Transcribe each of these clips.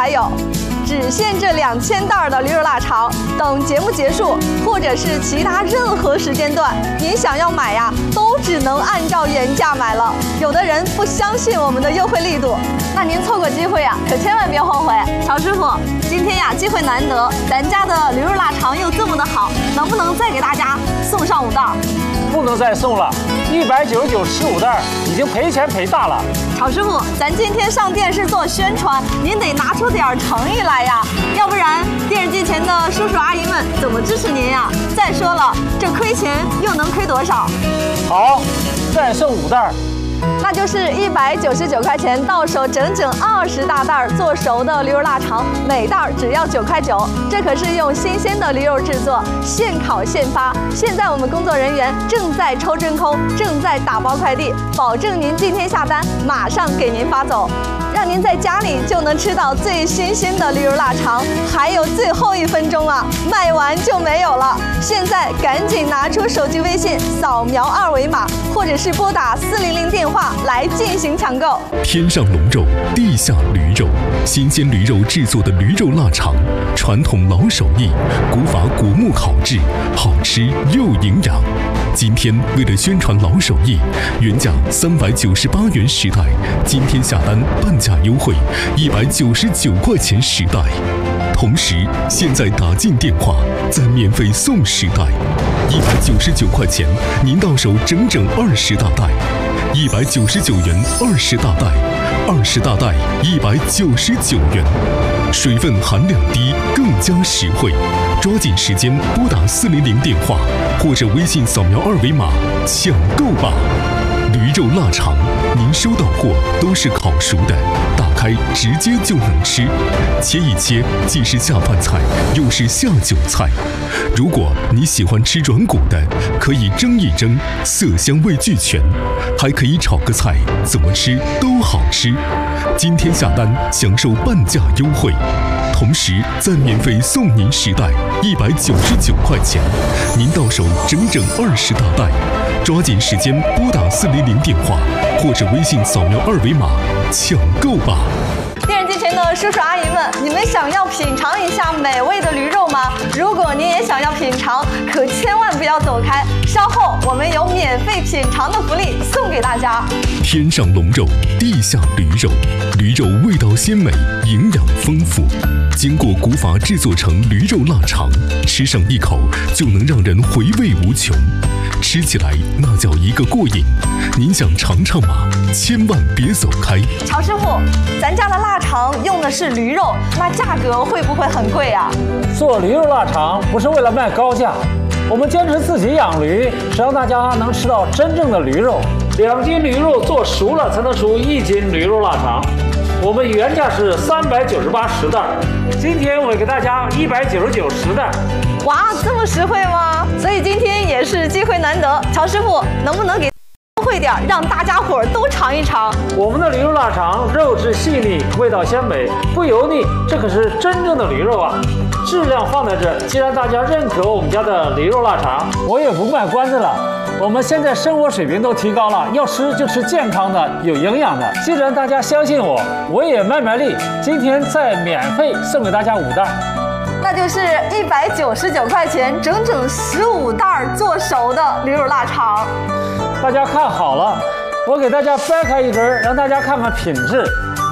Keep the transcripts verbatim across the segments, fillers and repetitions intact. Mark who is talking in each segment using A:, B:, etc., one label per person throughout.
A: 才有。只限这两千袋的驴肉腊肠，等节目结束，或者是其他任何时间段，您想要买呀，都只能按照原价买了。有的人不相信我们的优惠力度，那您错过机会呀，可千万别后悔。乔师傅，今天呀，机会难得，咱家的驴肉腊肠又这么的好，能不能再给大家送上五袋？
B: 不能再送了，一百九十九吃五袋，已经赔钱赔大了。
A: 乔师傅，咱今天上电视做宣传，您得拿出点诚意来呀，要不然电视机前的叔叔阿姨们怎么支持您呀？再说了，这亏钱又能亏多少？
B: 好，再送五袋。
A: 那就是一百九十九块钱到手，整整二十大袋做熟的驴肉腊肠，每袋只要九块九。这可是用新鲜的驴肉制作，现烤现发。现在我们工作人员正在抽真空，正在打包快递，保证您今天下单马上给您发走，让您在家里就能吃到最新鲜的驴肉腊肠。还有最后一分钟啊，卖完就没有了。现在赶紧拿出手机微信，扫描二维码，或者是拨打四零零电话来进行抢购。
C: 天上龙肉，地下驴肉，新鲜驴肉制作的驴肉腊肠，传统老手艺，古法果木烤制，好吃又营养。今天为了宣传老手艺，原价三百九十八元十袋，今天下单半价优惠，一百九十九块钱十袋。同时，现在打进电话，再免费送十袋，一百九十九块钱，您到手整整二十大袋，一百九十九元二十大袋，二十大袋一百九十九元，水分含量低，更加实惠。抓紧时间拨打四零零电话，或者微信扫描二维码抢购吧。驴肉腊肠，您收到货都是烤熟的，打开直接就能吃，切一切既是下饭菜，又是下酒菜。如果你喜欢吃软骨的，可以蒸一蒸，色香味俱全，还可以炒个菜，怎么吃都好吃。今天下单享受半价优惠，同时再免费送您十袋，一百九十九块钱，您到手整整二十大袋。抓紧时间拨打四零零电话，或者微信扫描二维码抢购吧。
A: 电视机前的叔叔阿姨们，你们想要品尝一下美味的驴肉吗？如果您也想要品尝，可千万不要走开，稍后我们有免费品尝的福利送给大家。
C: 天上龙肉，地下驴肉，驴肉味道鲜美，营养丰富，经过古法制作成驴肉腊肠，吃上一口就能让人回味无穷，吃起来那叫一个过瘾。您想尝尝吗？千万别走开。
A: 乔师傅，咱家的腊肠用的是驴肉，那价格会不会很贵啊？
B: 做驴肉腊肠不是为了卖高价，我们坚持自己养驴，是让大家能吃到真正的驴肉。两斤驴肉做熟了才能出一斤驴肉腊肠。我们原价是三百九十八十袋，今天我给大家一百九十九十袋。
A: 哇，这么实惠吗？所以今天也是机会难得，乔师傅能不能给优惠点，让大家伙儿都尝一尝？
B: 我们的驴肉腊肠肉质细腻，味道鲜美，不油腻，这可是真正的驴肉啊！质量放在这，既然大家认可我们家的驴肉腊肠，我也不卖关子了。我们现在生活水平都提高了，要吃就吃健康的、有营养的。既然大家相信我，我也卖卖力，今天再免费送给大家五袋。
A: 那就是一百九十九块钱，整整十五袋做熟的驴肉腊肠。
B: 大家看好了，我给大家掰开一根，让大家看看品质。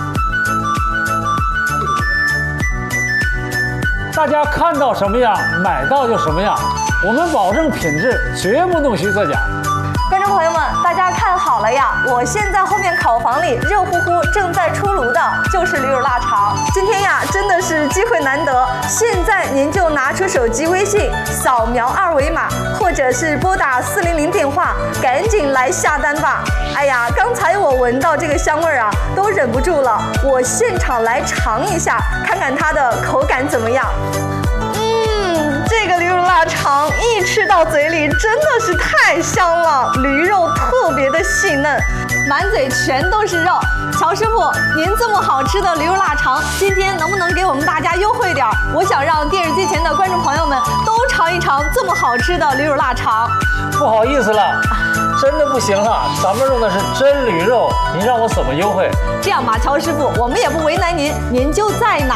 B: 大家看到什么样，买到就什么样。我们保证品质，绝不弄虚作假。
A: 观众朋友们，大家看好了呀！我现在后面烤房里热乎乎正在出炉的就是驴肉腊肠。今天呀，真的是机会难得，现在您就拿出手机微信，扫描二维码，或者是拨打四零零电话，赶紧来下单吧！哎呀，刚才我闻到这个香味儿啊，都忍不住了。我现场来尝一下，看看它的口感怎么样。这个驴肉腊肠一吃到嘴里真的是太香了，驴肉特别的细嫩，满嘴全都是肉。乔师傅，您这么好吃的驴肉腊肠，今天能不能给我们大家优惠点？我想让电视机前的观众朋友们都尝一尝这么好吃的驴肉腊肠。
B: 不好意思了，真的不行了，咱们用的是真驴肉，您让我怎么优惠？
A: 这样吧，乔师傅，我们也不为难您，您就再拿